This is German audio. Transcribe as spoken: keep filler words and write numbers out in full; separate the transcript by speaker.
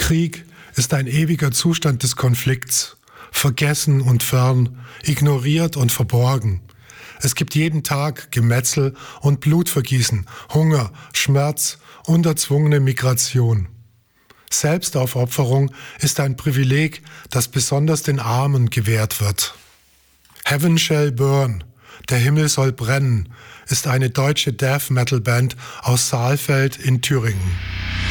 Speaker 1: Krieg ist ein ewiger Zustand des Konflikts, vergessen und fern, ignoriert und verborgen. Es gibt jeden Tag Gemetzel und Blutvergießen, Hunger, Schmerz und erzwungene Migration. Selbstaufopferung ist ein Privileg, das besonders den Armen gewährt wird. Heaven Shall Burn, der Himmel soll brennen, ist eine deutsche Death-Metal-Band aus Saalfeld in Thüringen.